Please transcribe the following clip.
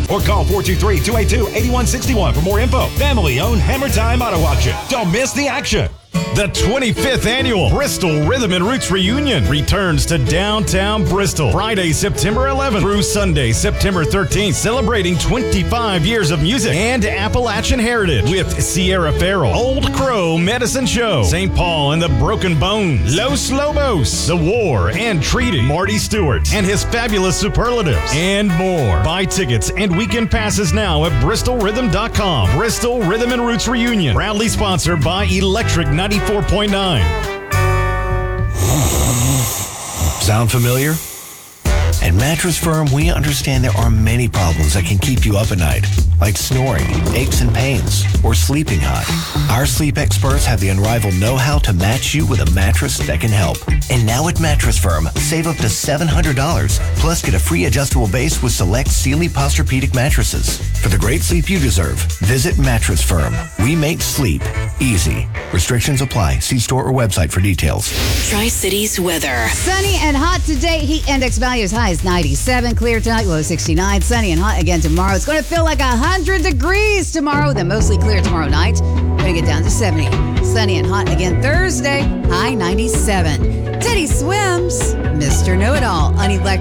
or call 423-282-8161 for more info. Family-owned Hammer Time Auto Auction. Don't miss the action. The 25th annual Bristol Rhythm and Roots Reunion returns to downtown Bristol Friday, September 11th through Sunday, September 13th, celebrating 25 years of music and Appalachian heritage with Sierra Farrell, Old Crow Medicine Show, St. Paul and the Broken Bones, Los Lobos, The War and Treaty, Marty Stewart and his fabulous superlatives, and more. Buy tickets and weekend passes now at bristolrhythm.com. Bristol Rhythm and Roots Reunion, proudly sponsored by Electric 94.9. Sound familiar? At Mattress Firm, we understand there are many problems that can keep you up at night, like snoring, aches and pains, or sleeping hot. Our sleep experts have the unrivaled know-how to match you with a mattress that can help. And now at Mattress Firm, save up to $700, plus get a free adjustable base with select Sealy Posturepedic mattresses. For the great sleep you deserve, visit Mattress Firm. We make sleep easy. Restrictions apply. See store or website for details. Tri-Cities weather. Sunny and hot today. Heat index values high as 97. Clear tonight, low 69. Sunny and hot again tomorrow. It's going to feel like 100 degrees tomorrow, then mostly clear tomorrow night. Going to get down to 70. Sunny and hot again Thursday, high 97. Teddy Swims, Mr. Know-It-All on Electric.